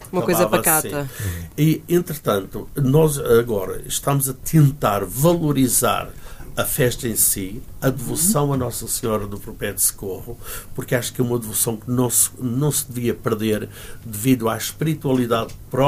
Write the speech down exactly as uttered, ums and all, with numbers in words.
Uma coisa pacata. Assim. E, entretanto, nós agora estamos a tentar valorizar a festa em si, a devoção a Nossa Senhora do Perpétuo Socorro, porque acho que é uma devoção que não se, não se devia perder devido à espiritualidade própria